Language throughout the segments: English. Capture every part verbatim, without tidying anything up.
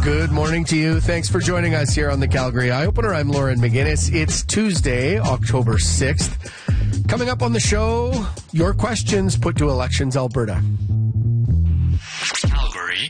Good morning to you. Thanks for joining us here on the Calgary Eye Opener. I'm Lauren McGinnis. It's Tuesday, October sixth. Coming up on the show, your questions put to Elections Alberta. Calgary.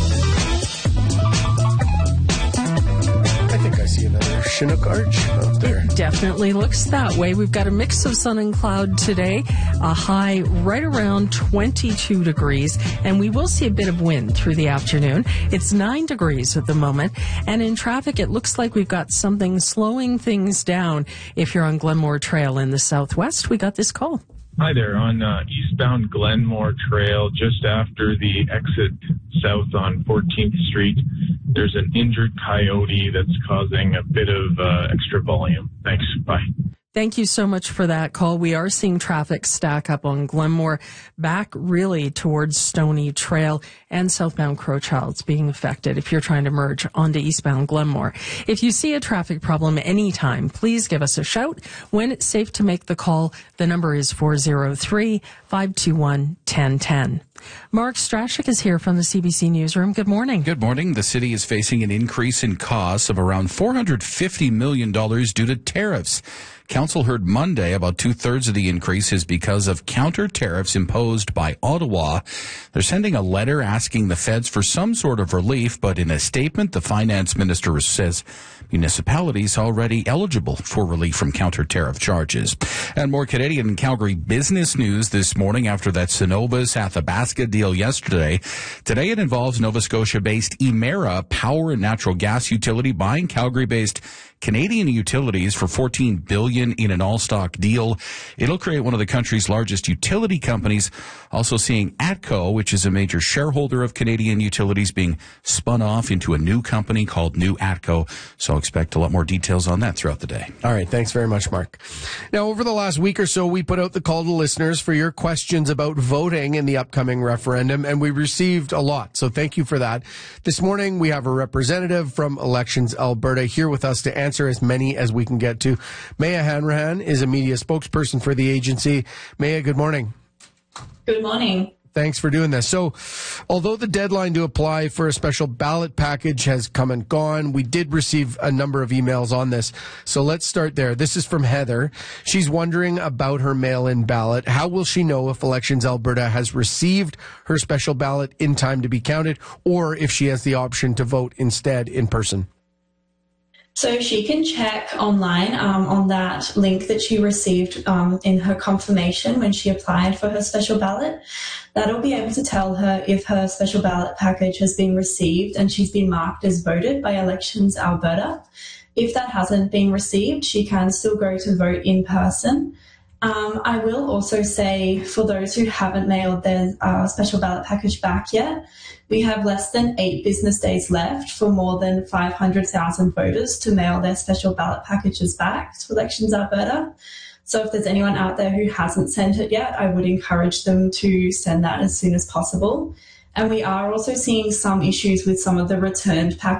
I think I see another Chinook arch out there. It definitely looks that way. We've got a mix of sun and cloud today, a high right around twenty-two degrees, and we will see a bit of wind through the afternoon. It's nine degrees at the moment, and in traffic, it looks like we've got something slowing things down. If you're on Glenmore Trail in the southwest, we got this call. Hi there. On uh, eastbound Glenmore Trail, just after the exit south on fourteenth Street, there's an injured coyote that's causing a bit of uh, extra volume. Thanks. Bye. Thank you so much for that call. We are seeing traffic stack up on Glenmore, back really towards Stony Trail, and southbound Crowchild's being affected if you're trying to merge onto eastbound Glenmore. If you see a traffic problem anytime, please give us a shout. When it's safe to make the call, the number is four oh three, five two one, one oh one oh. Mark Strashik is here from the C B C Newsroom. Good morning. Good morning. The city is facing an increase in costs of around four hundred fifty million dollars due to tariffs. Council heard Monday about two-thirds of the increase is because of counter tariffs imposed by Ottawa. They're sending a letter asking the feds for some sort of relief, but in a statement, the finance minister says municipalities are already eligible for relief from counter tariff charges. And more Canadian and Calgary business news this morning after that Cenovus Athabasca deal yesterday. Today it involves Nova Scotia-based Emera Power and Natural Gas Utility buying Calgary-based Canadian utilities for fourteen billion dollars in an all-stock deal. It'll create one of the country's largest utility companies. Also seeing ATCO, which is a major shareholder of Canadian utilities, being spun off into a new company called New ATCO. So expect a lot more details on that throughout the day. All right. Thanks very much, Mark. Now, over the last week or so, we put out the call to listeners for your questions about voting in the upcoming referendum, and we received a lot. So thank you for that. This morning, we have a representative from Elections Alberta here with us to answer as many as we can get to. Maya Hanrahan is a media spokesperson for the agency. Maya, good morning. Good morning. Thanks for doing this. So, although the deadline to apply for a special ballot package has come and gone, we did receive a number of emails on this. So let's start there. This is from Heather. She's wondering about her mail-in ballot. How will she know if Elections Alberta has received her special ballot in time to be counted, or if she has the option to vote instead in person? So she can check online um, on that link that she received um, in her confirmation when she applied for her special ballot. That'll be able to tell her if her special ballot package has been received and she's been marked as voted by Elections Alberta. If that hasn't been received, she can still go to vote in person. Um, I will also say, for those who haven't mailed their uh, special ballot package back yet, we have less than eight business days left for more than five hundred thousand voters to mail their special ballot packages back to Elections Alberta. So if there's anyone out there who hasn't sent it yet, I would encourage them to send that as soon as possible. And we are also seeing some issues with some of the returned packages.